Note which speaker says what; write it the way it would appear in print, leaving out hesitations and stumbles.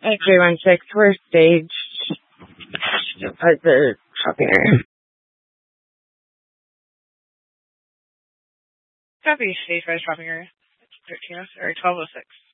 Speaker 1: 316, we're staged at the shopping area.
Speaker 2: Copy, staged by the shopping area. 13 or 1206.